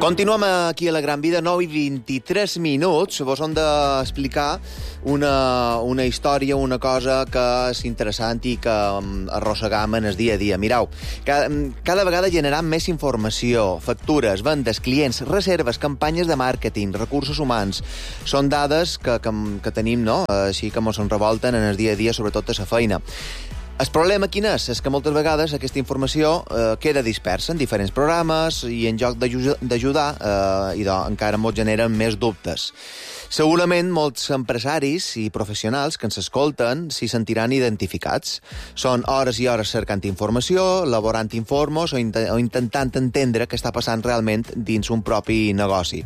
Continuem aquí a la Gran Vida, 9 i 23 minuts. Vos hem d'explicar una història, una cosa que és interessant i que arrossegam en el dia a dia. Mireu, cada vegada generam més informació, factures, vendes, clients, reserves, campanyes de màrqueting, recursos humans. Són dades que tenim, no?, així que ens revolten en el dia a dia, sobretot a la feina. El problema quin és? És que moltes vegades aquesta informació queda dispersa en diferents programes i en lloc d'ajudar encara ens generen més dubtes. Segurament molts empresaris i professionals que ens escolten s'hi sentiran identificats. Són hores i hores cercant informació, elaborant informes o intentant entendre què està passant realment dins un propi negoci.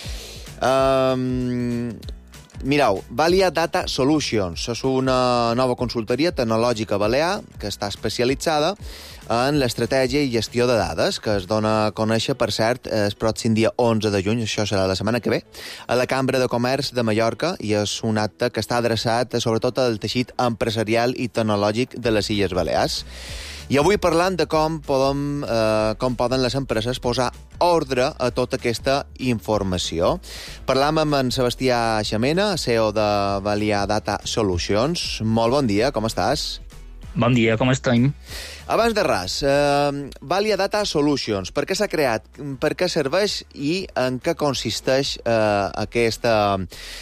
Mireu, Valia Data Solutions és una nova consultoria tecnològica balear que està especialitzada en l'estratègia i gestió de dades, que es dona a conèixer, per cert, el pròxim dia 11 de juny, això serà la setmana que ve, a la Cambra de Comerç de Mallorca, i és un acte que està adreçat sobretot al teixit empresarial i tecnològic de les Illes Balears. I avui parlant de com poden les empreses posar ordre a tota aquesta informació. Parlam amb en Sebastià Xamena, CEO de Valia Data Solutions. Molt bon dia, com estàs? Bon dia, com estem? Abans de res, Valia Data Solutions, per què s'ha creat, per què serveix i en què consisteix aquesta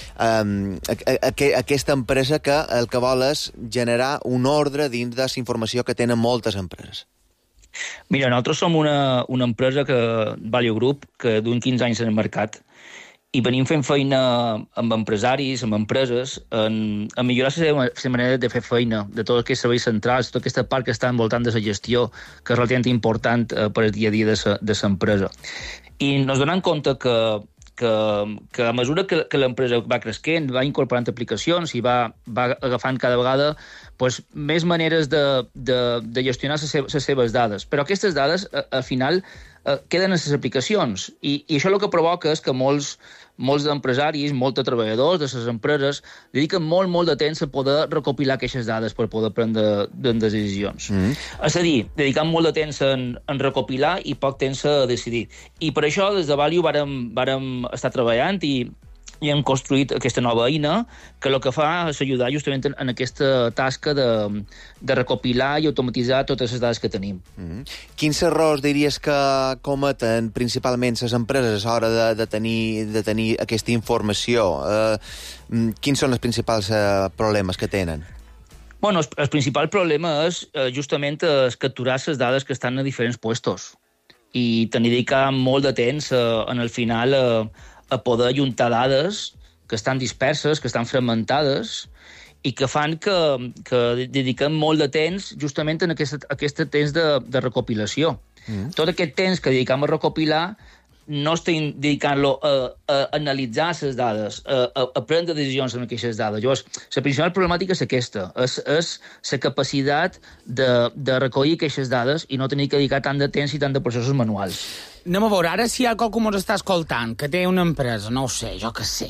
empresa que el que vol és generar un ordre dins de la informació que tenen moltes empreses? Mira, nosaltres som una empresa, Value Group, que duim 15 anys en el mercat i venim fent feina amb empresaris, amb empreses, a millorar la manera de fer feina, de tots aquests serveis centrals, tota aquesta part que està envoltant de la gestió, que és relativament important per al dia a dia de l'empresa. I ens donem compte que a mesura que l'empresa va creixent, va incorporant aplicacions i va agafant cada vegada més maneres de gestionar les seves dades. Però aquestes dades, al final, queden en les aplicacions. I això el que provoca és que molts empresaris, molts treballadors de les empreses dediquen molt de temps a poder recopilar aquestes dades per poder prendre decisions. És a dir, dedicant molt de temps en recopilar i poc temps a decidir. I per això, des de Value, vàrem estar treballant i hem construït aquesta nova eina que el que fa és ajudar justament en aquesta tasca de recopilar i automatitzar totes les dades que tenim. Quins errors diries que cometen principalment les empreses a l'hora de tenir aquesta informació? Quins són els principals problemes que tenen? Bueno, el principal problema és justament capturar les dades que estan a diferents puestos i dedicar molt de temps en el final a poder ajuntar dades que estan disperses, que estan fragmentades i que fan que dediquem molt de temps justament en aquest temps de recopilació. Tot aquest temps que dedicam a recopilar no estem dedicant-lo a analitzar les dades, a prendre decisions amb aquestes dades. Llavors, la principal problemàtica és aquesta, és la capacitat de recollir aquestes dades i no tenir que dedicar tant de temps i tant de processos manuals. Anem a veure, ara si hi ha qualcú que ens està escoltant, que té una empresa, no ho sé, jo què sé,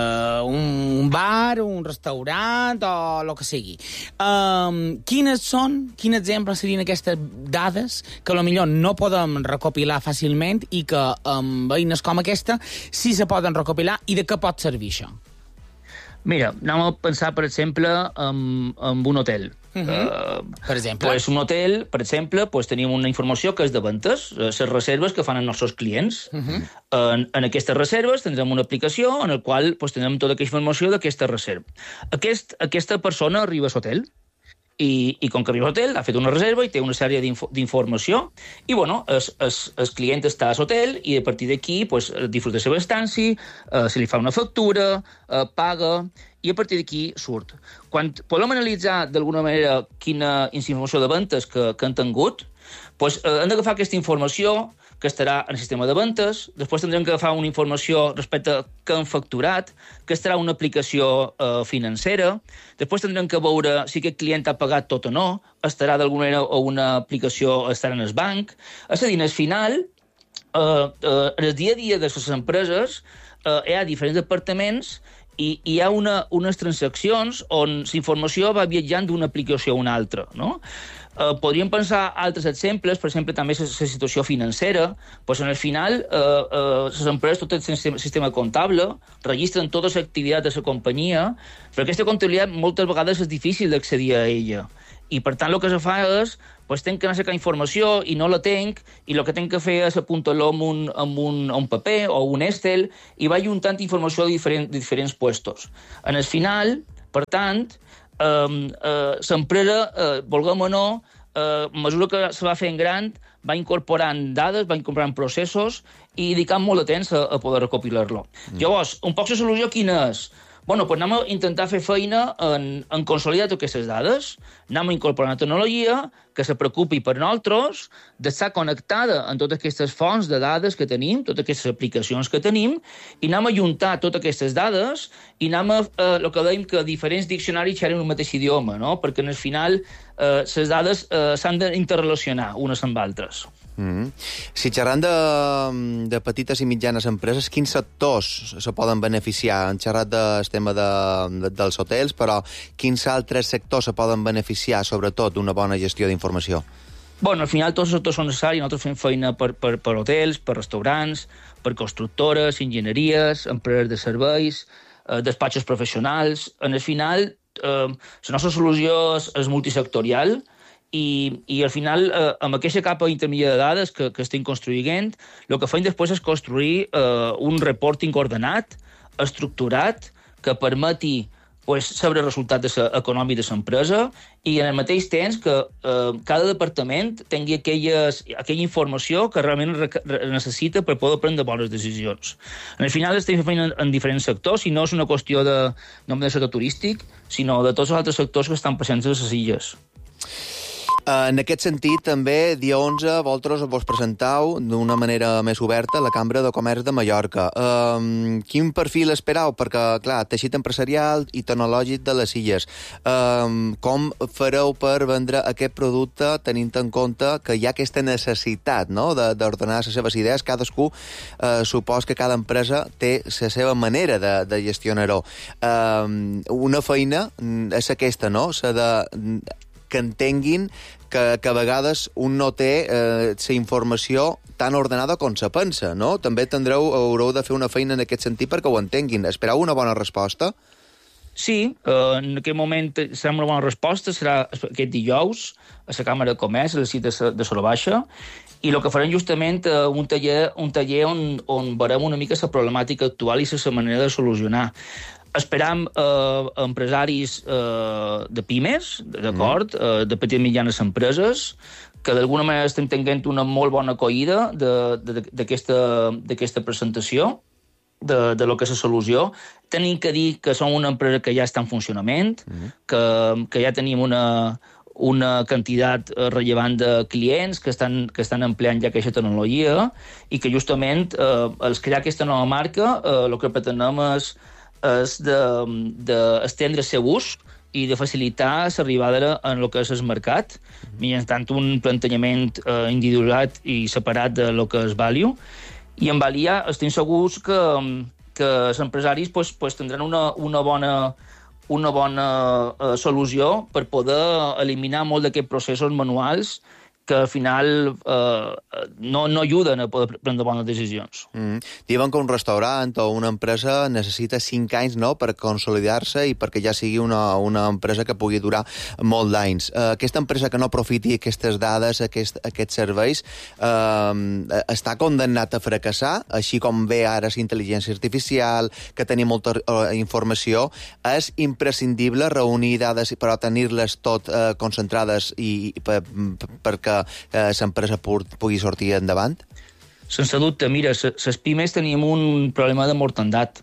un bar, un restaurant o el que sigui. Quins exemples serien aquestes dades que potser no podem recopilar fàcilment i que amb eines com aquesta sí se poden recopilar i de què pot servir això? Mira, anem a pensar, per exemple, en un hotel. Per exemple? Un hotel, per exemple, tenim una informació que és de ventes, les reserves que fan els nostres clients. En aquestes reserves tindrem una aplicació en la qual tindrem tota aquesta informació d'aquesta reserva. Aquesta persona arriba a l'hotel i com que arriba a l'hotel ha fet una reserva i té una sèrie d'informació i, el client està a l'hotel i a partir d'aquí disfruta la seva estància, se li fa una factura, paga i a partir d'aquí surt. Quan podem analitzar d'alguna manera quina informació de ventes que han tingut, hem d'agafar aquesta informació que estarà en el sistema de ventes, després tindrem que agafar una informació respecte a què han facturat, que estarà una aplicació financera, després tindrem que veure si aquest client ha pagat tot o no, estarà d'alguna manera o una aplicació estarà en el banc. És a dir, al final, en el dia a dia de les empreses hi ha diferents departaments i hi ha unes transaccions on la informació va viatjant d'una aplicació a una altra, no? Podríem pensar altres exemples, per exemple, també la situació financera. Pues, en el final, les empreses, tot el sistema comptable, registren tota l'activitat de la companyia, però aquesta comptabilitat moltes vegades és difícil d'accedir a ella. I, per tant, el que se fa és, pues, tenc que anar a cercar informació i no la tenc, i el que tenc que fer és apuntar-lo en un paper o un Excel i va juntant informació de diferents puestos. En el final, per tant, l'empresa, vulguem o no, a mesura que se va fent gran, va incorporant dades, va incorporant processos i dedicant molt de temps a poder recopilar-lo. Llavors, un poc la solució quina és? Bueno, pues anem a intentar fer feina en consolidar totes aquestes dades, anem a incorporar una tecnologia que se preocupi per nosaltres d'estar connectada amb totes aquestes fonts de dades que tenim, totes aquestes aplicacions que tenim, i anem a juntar totes aquestes dades i anem a, el que dèiem, que diferents diccionaris xerren un mateix idioma, no? Perquè en el final les dades s'han d'interrelacionar unes amb altres. Si xerrant de petites i mitjanes empreses, quins sectors se poden beneficiar? Hem xerrat del tema dels hotels, però quins altres sectors se poden beneficiar, sobretot, d'una bona gestió d'informació? Bueno, al final tots els sectors són necessaris. Nosaltres fem feina per hotels, per restaurants, per constructores, enginyeries, empreses de serveis, despatxos professionals. En el final, la nostra solució és multisectorial, i al final, amb aquesta capa intermèdia de dades que estem construint, el que fem després és construir un reporting ordenat, estructurat, que permeti saber el resultat econòmic de l'empresa i, en el mateix temps, que cada departament tingui aquella informació que realment necessita per poder prendre bones decisions. En el final, estem fent en diferents sectors, i no és una qüestió de només del sector turístic, sinó de tots els altres sectors que estan presents a les illes. En aquest sentit, també, dia 11, vosaltres vos presentau d'una manera més oberta a la Cambra de Comerç de Mallorca. Quin perfil esperau? Perquè, clar, teixit empresarial i tecnològic de les illes. Com fareu per vendre aquest producte tenint en compte que hi ha aquesta necessitat, no?, d'ordenar les seves idees? Cadascú, supos que cada empresa té la seva manera de gestionar-ho. Una feina és aquesta, no?, que entenguin que a vegades un no té la informació tan ordenada com se pensa, no? També haureu de fer una feina en aquest sentit perquè ho entenguin. Esperau una bona resposta? Sí, en aquest moment serà una bona resposta, serà aquest dijous a la Càmera de Comerç, a la cita de Sola Baixa, i el que farem justament un taller on veurem una mica la problemàtica actual i la manera de solucionar. Esperam empresaris de pimes, d'acord, de petites i mitjanes empreses, que d'alguna manera estem tenint una molt bona acollida d'aquesta presentació, de lo que és la solució. Tenim que dir que som una empresa que ja està en funcionament, que ja tenim una quantitat rellevant de clients que estan empleant ja aquesta tecnologia i que justament als crear aquesta nova marca el que pretenem és d'estendre el seu ús i de facilitar l'arribada en el que és el mercat, mitjançant un plantejament individualitzat i separat de lo que és value. I en Valia estem segurs que els empresaris tindran una bona solució per poder eliminar molt d'aquests processos manuals que al final no ajuden a poder prendre bones decisions. Diuen que un restaurant o una empresa necessita 5 anys, no?, per consolidar-se i perquè ja sigui una empresa que pugui durar molt d'anys. Aquesta empresa que no aprofiti aquestes dades, aquests serveis, està condemnat a fracassar, així com ve ara la intel·ligència artificial, que tenim molta informació. És imprescindible reunir dades però tenir-les tot concentrades i perquè l'empresa pugui sortir endavant? Sense dubte. Mira, les pimes tenim un problema de mortandat.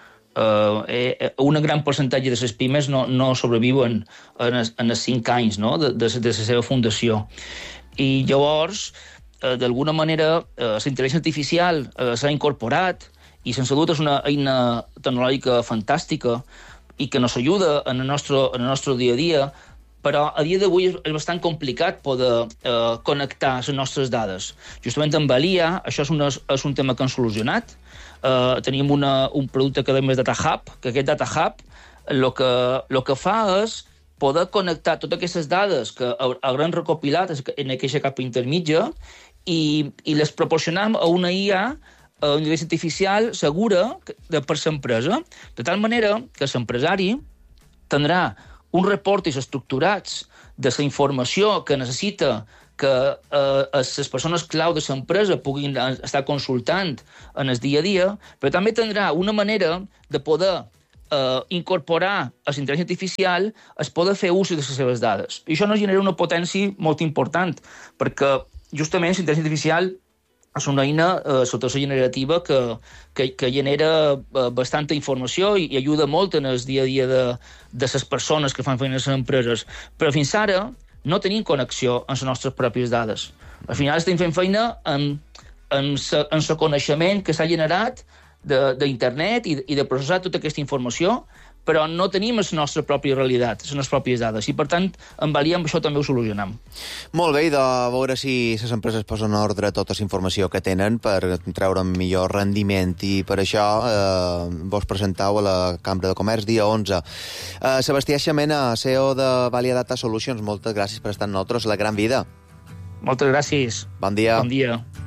Un gran percentatge de les pimes no sobreviuen en els 5 anys, no?, de la seva fundació. I llavors, d'alguna manera, la intel·ligència artificial s'ha incorporat i sense dubte és una eina tecnològica fantàstica i que ens ajuda en el nostre dia a dia, però a dia d'avui és bastant complicat poder connectar les nostres dades. Justament amb Valia, això és un tema que hem solucionat. Tenim un producte que dèiem Data Hub, que aquest Data Hub el que fa és poder connectar totes aquestes dades que hauran recopilat en aquesta capa intermitja i les proporcionam a una IA, a una intel·ligència artificial segura per l'empresa, de tal manera que l'empresari tindrà uns reports estructurats de la informació que necessita que les persones clau de l'empresa puguin estar consultant en el dia a dia, però també tindrà una manera de poder incorporar a la intel·ligència artificial es poder fer ús de les seves dades. I això nos genera una potència molt important, perquè justament la intel·ligència artificial és una eina sota la generativa que genera bastanta informació i ajuda molt en el dia a dia de les persones que fan feina a les empreses. Però fins ara no tenim connexió amb les nostres pròpies dades. Al final estem fent feina en el coneixement que s'ha generat d'internet i de processar tota aquesta informació, però no tenim la nostra pròpia realitat, les nostres pròpies dades, i per tant, amb Valia, amb això també ho solucionam. Molt bé, i de veure si les empreses posen en ordre tota la informació que tenen per treure un millor rendiment, i per això vos presentau a la Cambra de Comerç dia 11. Sebastià Xamena, CEO de Valia Data Solutions, moltes gràcies per estar amb nosaltres. La gran vida. Moltes gràcies. Bon dia. Bon dia.